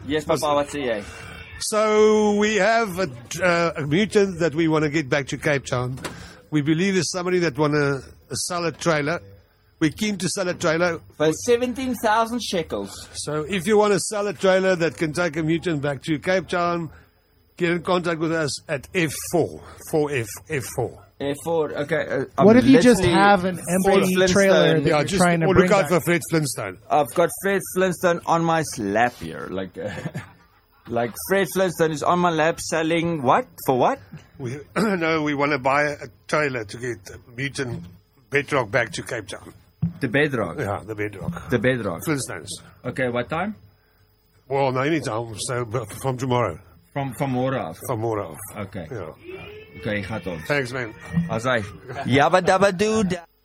Yes, Papa, wat sê jy? So we have a mutant that we want to get back to Cape Town. We believe there's somebody that want to sell a trailer. We're keen to sell a trailer. For 17,000 shekels. So if you want to sell a trailer that can take a mutant back to Cape Town, get in contact with us at F4. 4F4. F4, okay. What if you just have an empty trailer that you're just trying to look bring out back? for Fred Flintstone. I've got Fred Flintstone on my lap here. Like Fred Flintstone is on my lap selling what? For what? We want to buy a trailer to get mutant Bedrock back to Cape Town. The Bedrock. Yeah, the Bedrock. The Bedrock. Flintstones. Okay, what time? Well, no, anytime. So from tomorrow. From môre af. From tomorrow. Okay. Yeah. Okay, gaat ons. Thanks, man. As hy. Yabba dabba doo da.